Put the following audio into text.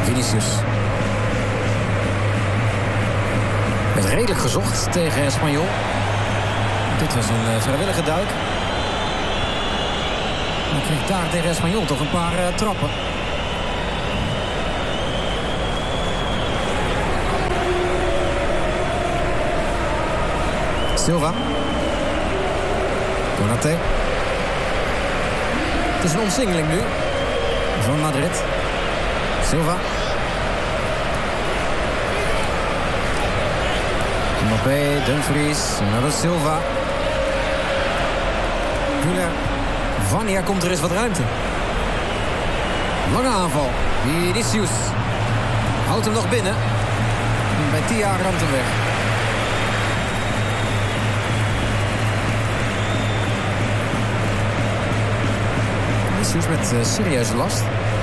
Vinicius. Werd redelijk gezocht tegen Espanyol. Dit was een vrijwillige duik. Dan kreeg daar tegen Espanyol toch een paar trappen. Silva. Konate. Het is een omsingeling nu van Madrid. Silva. Mbappé, Dumfries, Bernardo Silva. Müller. Wanneer komt er eens wat ruimte? Lange aanval. Vinicius. Houdt hem nog binnen. En bij Tia ramt hem weg. Vinicius met serieuze last.